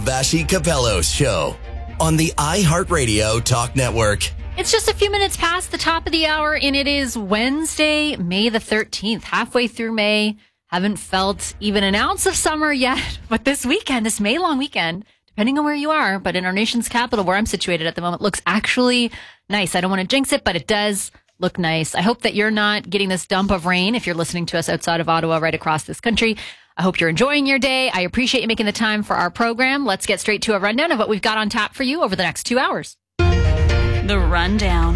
Vassy Capello's show on the iHeartRadio Talk Network. It's just a few minutes past the top of the hour, and it is Wednesday, May the 13th, halfway through May. Haven't felt even an ounce of summer yet, but this weekend, this May long weekend, depending on where you are, but in our nation's capital, where I'm situated at the moment, looks actually nice. I don't want to jinx it, but it does look nice. I hope that you're not getting this dump of rain if you're listening to us outside of Ottawa, right across this country. I hope you're enjoying your day. I appreciate you making the time for our program. Let's get straight to a rundown of what we've got on tap for you over the next 2 hours. The Rundown.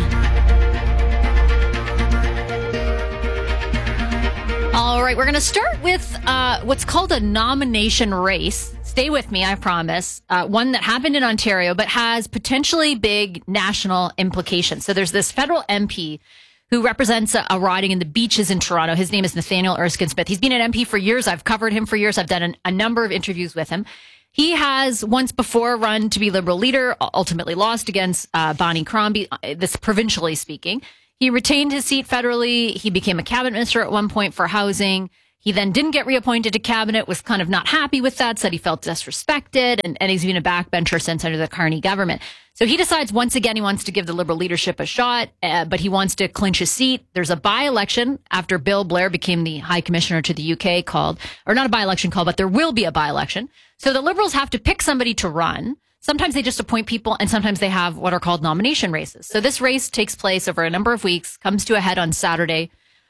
All right, we're going to start with what's called a nomination race. Stay with me, I promise. One that happened in Ontario, but has potentially big national implications. So there's this federal MP who represents a riding in the Beaches in Toronto. His name is Nathaniel Erskine Smith. He's been an MP for years. I've covered him for years. I've done a number of interviews with him. He has once before run to be Liberal leader, ultimately lost against Bonnie Crombie, this provincially speaking. He retained his seat federally. He became a cabinet minister at one point for housing. He then didn't get reappointed to cabinet, was kind of not happy with that, said he felt disrespected, and he's been a backbencher since under the Carney government. So he decides once again he wants to give the Liberal leadership a shot, but he wants to clinch a seat. There's a by-election after Bill Blair became the High Commissioner to the UK called, or not a by-election called, but there will be a by-election. So the Liberals have to pick somebody to run. Sometimes they just appoint people, and sometimes they have what are called nomination races. So this race takes place over a number of weeks, comes to a head on Saturday.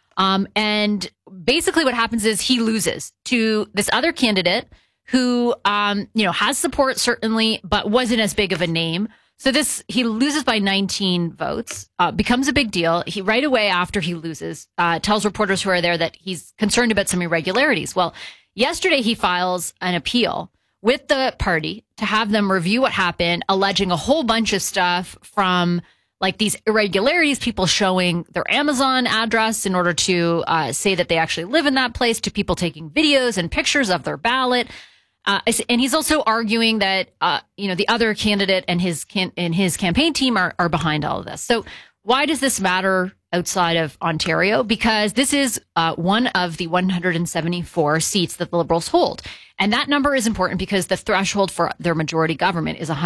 And basically what happens is he loses to this other candidate who, has support certainly, but wasn't as big of a name. So he loses by 19 votes, becomes a big deal. He right away after he loses, tells reporters who are there that he's concerned about some irregularities. Well, yesterday he files an appeal with the party to have them review what happened, alleging a whole bunch of stuff from like these irregularities, people showing their Amazon address in order to say that they actually live in that place, to people taking videos and pictures of their ballot. And he's also arguing that, the other candidate and his campaign team are behind all of this. So why does this matter outside of Ontario? Because this is one of the 174 seats that the Liberals hold. And that number is important because the threshold for their majority government is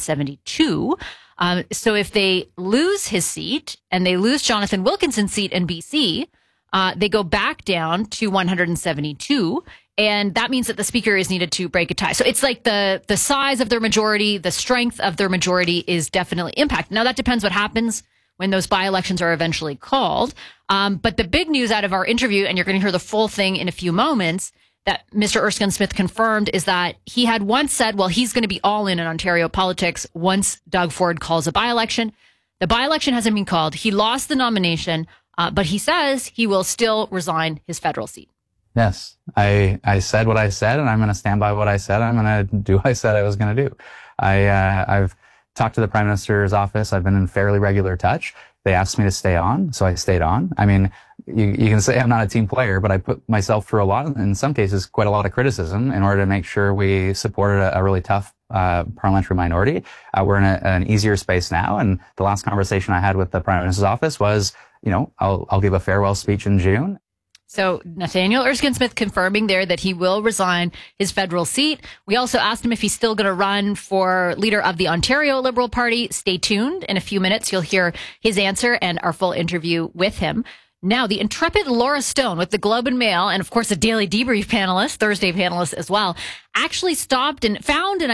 172. So if they lose his seat and they lose Jonathan Wilkinson's seat in BC, they go back down to 172. And that means that the speaker is needed to break a tie. So it's like the size of their majority, the strength of their majority is definitely impacted. Now, that depends what happens when those by-elections are eventually called. But the big news out of our interview, and you're going to hear the full thing in a few moments, that Mr. Erskine Smith confirmed is that he had once said, well, he's going to be all in Ontario politics once Doug Ford calls a by-election. The by-election hasn't been called. He lost the nomination, but he says he will still resign his federal seat. Yes, I said what I said, and I'm going to stand by what I said. I'm going to do what I said I was going to do. I've talked to the Prime Minister's office. I've been in fairly regular touch. They asked me to stay on, so I stayed on. I mean, you can say I'm not a team player, but I put myself through a lot, in some cases, quite a lot of criticism in order to make sure we supported a really tough parliamentary minority. We're in an easier space now, and the last conversation I had with the Prime Minister's office was, I'll give a farewell speech in June. So Nathaniel Erskine Smith confirming there that he will resign his federal seat. We also asked him if he's still going to run for leader of the Ontario Liberal Party. Stay tuned. In a few minutes, you'll hear his answer and our full interview with him. Now, the intrepid Laura Stone with the Globe and Mail, and of course a Daily Debrief panelist, Thursday panelist as well, actually stopped the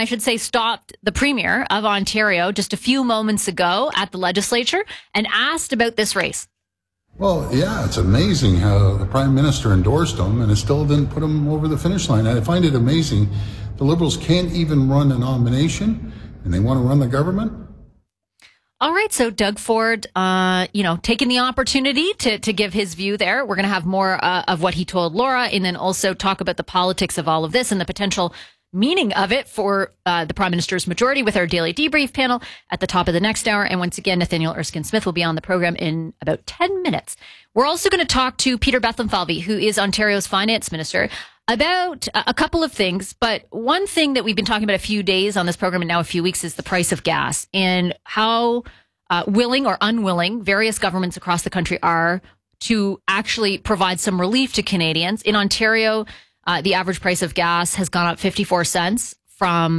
Premier of Ontario just a few moments ago at the legislature and asked about this race. Well, yeah, it's amazing how the Prime Minister endorsed him and it still didn't put him over the finish line. I find it amazing. The Liberals can't even run a nomination and they want to run the government. All right, so Doug Ford, taking the opportunity to give his view there. We're going to have more of what he told Laura and then also talk about the politics of all of this and the potential meaning of it for the Prime Minister's majority with our Daily Debrief panel at the top of the next hour. And once again, Nathaniel Erskine Smith will be on the program in about 10 minutes. We're also going to talk to Peter Bethlenfalvy, who is Ontario's finance minister, about a couple of things. But one thing that we've been talking about a few days on this program and now a few weeks is the price of gas and how willing or unwilling various governments across the country are to actually provide some relief to Canadians. In Ontario, the average price of gas has gone up 54 cents from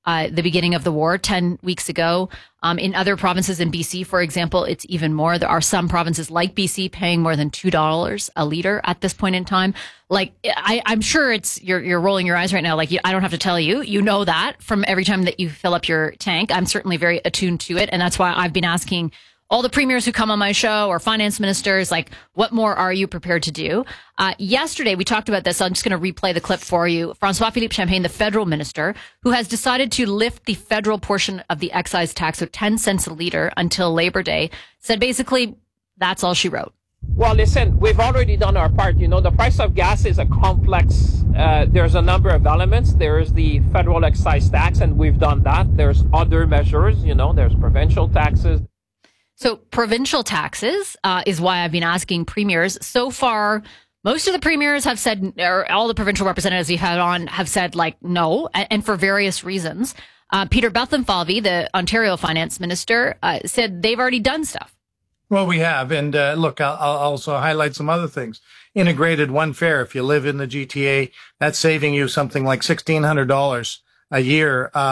the beginning of the war 10 weeks ago. In other provinces in BC, for example, it's even more. There are some provinces like BC paying more than $2 a liter at this point in time. Like, I'm sure you're rolling your eyes right now. Like, I don't have to tell you, you know that from every time that you fill up your tank. I'm certainly very attuned to it. And that's why I've been asking all the premiers who come on my show or finance ministers, like, what more are you prepared to do? Yesterday, we talked about this. I'm just going to replay the clip for you. François-Philippe Champagne, the federal minister, who has decided to lift the federal portion of the excise tax, so 10 cents a liter until Labor Day, said basically that's all she wrote. Well, listen, we've already done our part. You know, the price of gas is a complex, there's a number of elements. There's the federal excise tax, and we've done that. There's other measures, you know, there's provincial taxes. So provincial taxes is why I've been asking premiers. So far, most of the premiers have said, or all the provincial representatives we've had on have said, like, no, and for various reasons. Peter Bethlenfalvy, the Ontario finance minister, said they've already done stuff. Well, we have. And look, I'll also highlight some other things. Integrated one fare. If you live in the GTA, that's saving you something like $1,600 a year.